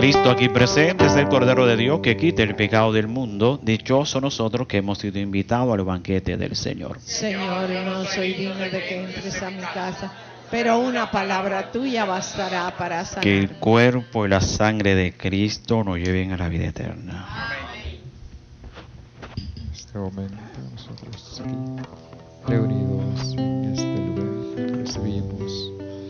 Cristo aquí presente es el Cordero de Dios que quita el pecado del mundo. Dichosos nosotros que hemos sido invitados al banquete del Señor. Señor, no soy digno de que entres a mi casa, pero una palabra tuya bastará para sanar. Que el cuerpo y la sangre de Cristo nos lleven a la vida eterna. En este momento nosotros aquí reunidos en este lugar recibimos